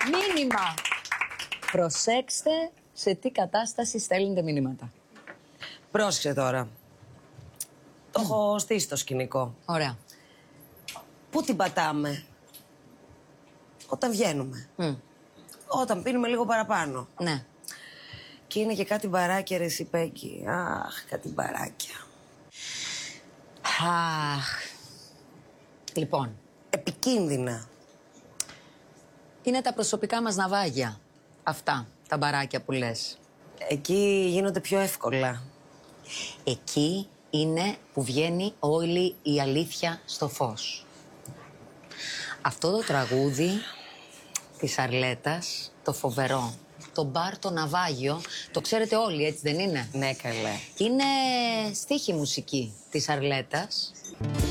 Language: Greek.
Μήνυμα. Προσέξτε σε τι κατάσταση στέλνετε μηνύματα. Πρόσεξε τώρα. Το έχω στήσει το σκηνικό. Ωραία. Πού την πατάμε? Όταν βγαίνουμε. Όταν πίνουμε λίγο παραπάνω. Ναι. Και είναι και κάτι μπαράκια, ρε εσύ Πέκκι. Αχ, κάτι μπαράκια. Αχ. Λοιπόν, Επικίνδυνα. είναι τα προσωπικά μας ναυάγια. Αυτά, τα μπαράκια που λες. Εκεί γίνονται πιο εύκολα. Εκεί είναι που βγαίνει όλη η αλήθεια στο φως. Αυτό το τραγούδι της Αρλέτας, το φοβερό, το μπαρ το ναυάγιο, το ξέρετε όλοι, έτσι δεν είναι? Ναι, καλέ. Είναι στίχη μουσική της Αρλέτας.